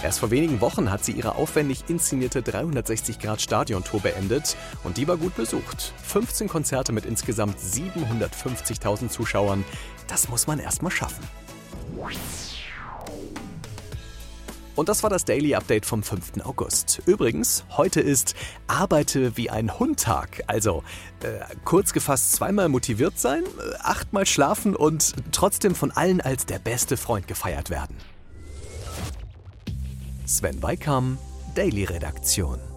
Erst vor wenigen Wochen hat sie ihre aufwendig inszenierte 360-Grad-Stadiontour beendet und die war gut besucht. 15 Konzerte mit insgesamt 750.000 Zuschauern, das muss man erst mal schaffen. Und das war das Daily Update vom 5. August. Übrigens, heute ist Arbeite wie ein Hund-Tag. Also, kurz gefasst, 2-mal motiviert sein, 8-mal schlafen und trotzdem von allen als der beste Freund gefeiert werden. Sven Weikam, Daily Redaktion.